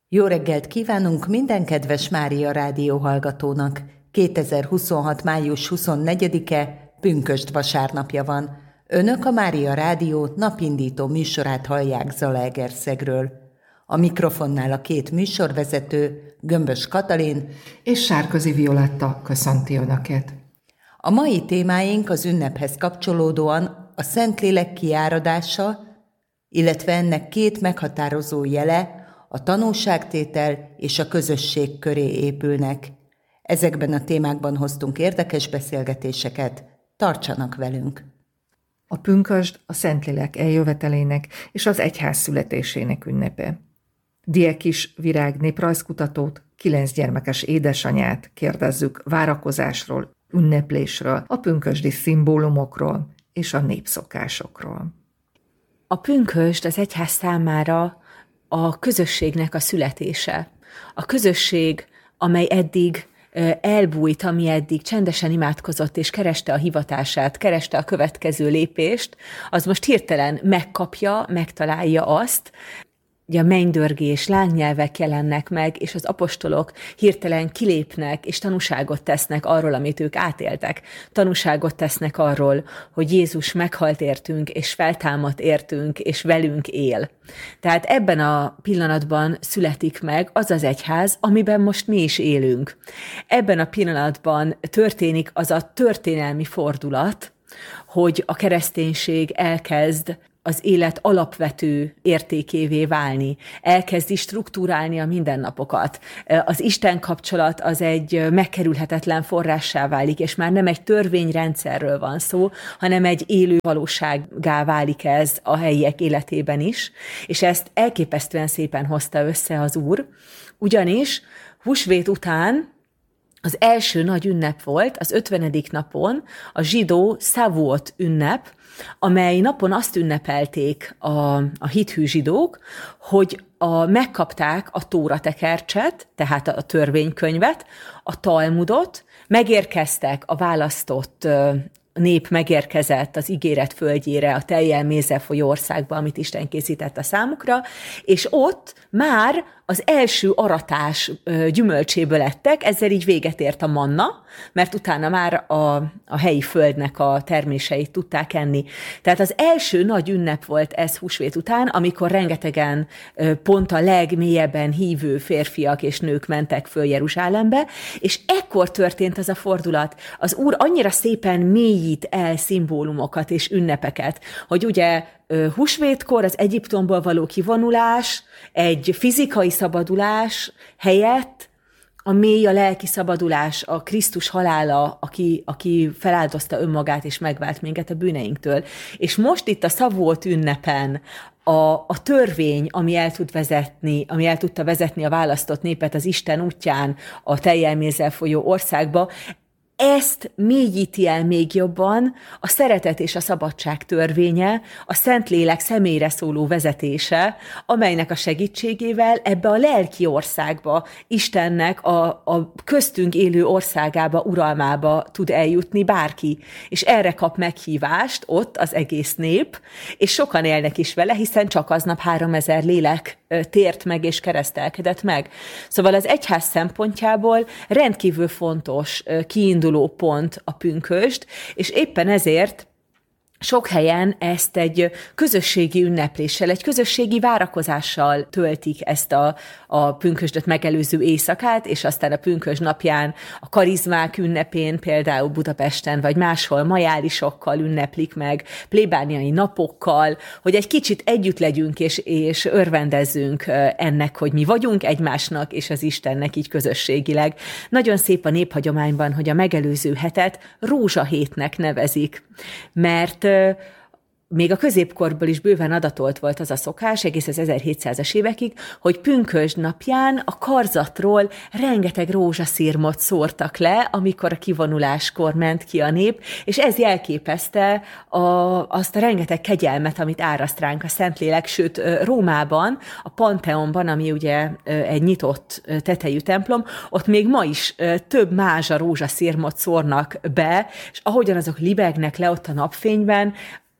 Jó reggelt kívánunk minden kedves Mária Rádió hallgatónak! 2026. május 24-e, pünkösd vasárnapja van. Önök a Mária Rádió napindító műsorát hallják Zalaegerszegről. A mikrofonnál a két műsorvezető, Gömbös Katalin és Sárközi Violetta köszönti Önöket. A mai témáink az ünnephez kapcsolódóan a Szentlélek kiáradása, illetve ennek két meghatározó jele, a tanúságtétel és a közösség köré épülnek. Ezekben a témákban hoztunk érdekes beszélgetéseket, tartsanak velünk! A pünkösd a Szentlélek eljövetelének és az egyház születésének ünnepe. Diekis Virág néprajzkutatót, 9 gyermekes édesanyát kérdezzük várakozásról, ünneplésről, a pünkösdi szimbólumokról és a népszokásokról. A pünkösd az egyház számára a közösségnek a születése. A közösség, amely eddig elbújt, ami eddig csendesen imádkozott és kereste a hivatását, kereste a következő lépést, az most hirtelen megkapja, megtalálja azt, ugye a mennydörgés, lángnyelvek jelennek meg, és az apostolok hirtelen kilépnek, és tanúságot tesznek arról, amit ők átéltek. Tanúságot tesznek arról, hogy Jézus meghalt értünk, és feltámadt értünk, és velünk él. Tehát ebben a pillanatban születik meg az az egyház, amiben most mi is élünk. Ebben a pillanatban történik az a történelmi fordulat, hogy a kereszténység elkezd az élet alapvető értékévé válni, elkezdi struktúrálni a mindennapokat. Az Isten kapcsolat az egy megkerülhetetlen forrássá válik, és már nem egy törvényrendszerről van szó, hanem egy élő valósággá válik ez a helyiek életében is, és ezt elképesztően szépen hozta össze az Úr, ugyanis húsvét után az első nagy ünnep volt, az 50. napon a zsidó Szavuot ünnep, amely napon azt ünnepelték a hithű zsidók, hogy megkapták a Tóratekercset, tehát a törvénykönyvet, a Talmudot, megérkeztek a választott nép megérkezett az ígéret földjére, a tejjel mézzel folyó országba, amit Isten készített a számukra, és ott már az első aratás gyümölcséből ettek, ezzel így véget ért a manna, mert utána már a helyi földnek a terméseit tudták enni. Tehát az első nagy ünnep volt ez húsvét után, amikor rengetegen pont a legmélyebben hívő férfiak és nők mentek föl Jeruzsálembe, és ekkor történt az a fordulat. Az Úr annyira szépen mélyít el szimbólumokat és ünnepeket, hogy ugye húsvétkor az Egyiptomból való kivonulás, egy fizikai szabadulás helyett a mély, a lelki szabadulás, a Krisztus halála, aki feláldozta önmagát és megvált minket a bűneinktől. És most itt a Szavuot ünnepen a törvény, ami el tudta vezetni a választott népet az Isten útján, a tejjel mézzel folyó országba, ezt mélyíti el még jobban a szeretet és a szabadság törvénye, a Szentlélek személyre szóló vezetése, amelynek a segítségével ebbe a lelki országba, Istennek a köztünk élő országába, uralmába tud eljutni bárki. És erre kap meghívást ott az egész nép, és sokan élnek is vele, hiszen csak aznap 3000 lélek tért meg és keresztelkedett meg. Szóval az egyház szempontjából rendkívül fontos kiinduló pont a pünkösd, és éppen ezért sok helyen ezt egy közösségi ünnepléssel, egy közösségi várakozással töltik ezt a pünkösdöt megelőző éjszakát, és aztán a pünkösd napján a karizmák ünnepén, például Budapesten, vagy máshol majálisokkal ünneplik meg, plébániai napokkal, hogy egy kicsit együtt legyünk, és örvendezzünk ennek, hogy mi vagyunk egymásnak, és az Istennek így közösségileg. Nagyon szép a néphagyományban, hogy a megelőző hetet rózsahétnek nevezik, mert még a középkorból is bőven adatolt volt az a szokás, egész az 1700-as évekig, hogy pünkösd napján a karzatról rengeteg rózsaszirmot szórtak le, amikor a kivonuláskor ment ki a nép, és ez jelképezte azt a rengeteg kegyelmet, amit áraszt ránk a Szentlélek, sőt Rómában, a Pantheonban, ami ugye egy nyitott tetejű templom, ott még ma is több mázsa rózsaszirmot szórnak be, és ahogyan azok libegnek le ott a napfényben,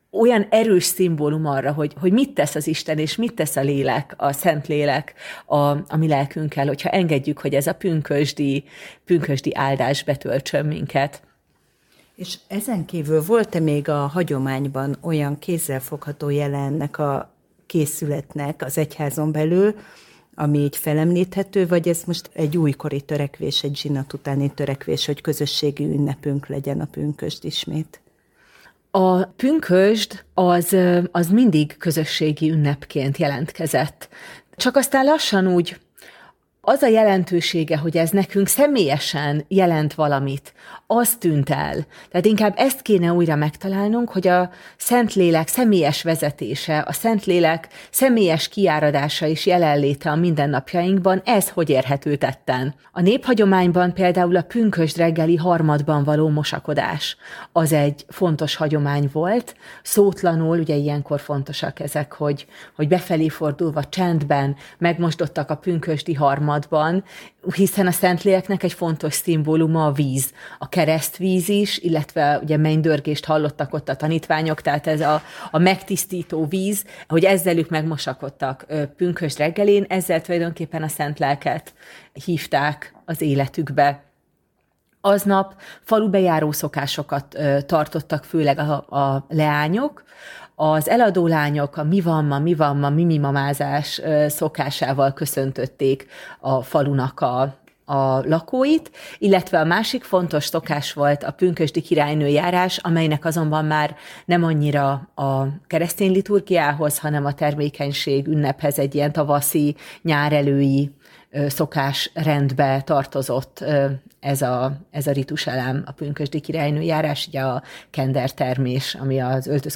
olyan erős szimbólum arra, hogy mit tesz az Isten, és mit tesz a lélek, a Szentlélek a mi lelkünkkel, hogyha engedjük, hogy ez a pünkösdi áldás betöltsön minket. És ezen kívül volt-e még a hagyományban olyan kézzelfogható jele ennek a készületnek az egyházon belül, ami így felemlíthető, vagy ez most egy újkori törekvés, egy zsinat utáni törekvés, hogy közösségi ünnepünk legyen a pünkösd ismét? A pünkösd az mindig közösségi ünnepként jelentkezett. Csak aztán lassan úgy az a jelentősége, hogy ez nekünk személyesen jelent valamit, az tűnt el. Tehát inkább ezt kéne újra megtalálnunk, hogy a Szentlélek személyes vezetése, a Szentlélek személyes kiáradása és jelenléte a mindennapjainkban, ez hogy érhető tetten. A néphagyományban például a pünkösd reggeli harmadban való mosakodás, az egy fontos hagyomány volt. Szótlanul, ugye ilyenkor fontosak ezek, hogy befelé fordulva csendben megmosdottak a pünkösdi harmadban, hiszen a Szentléleknek egy fontos szimbóluma a víz, a keresztvíz is, illetve ugye mennydörgést hallottak ott a tanítványok, tehát ez a megtisztító víz, hogy ezzel ők megmosakodtak pünkösd reggelén, ezzel tulajdonképpen a Szent Lelket hívták az életükbe. Aznap falubejáró szokásokat tartottak, főleg a leányok. Az eladó lányok a mi van ma, mimimamázás szokásával köszöntötték a falunak a lakóit, illetve a másik fontos szokás volt a pünkösdi királynőjárás, amelynek azonban már nem annyira a keresztény liturgiához, hanem a termékenység ünnephez egy ilyen tavaszi, nyárelői szokásrendbe tartozott ez a rituselem, a pünkösdi királynőjárás, ugye a kendertermés, ami az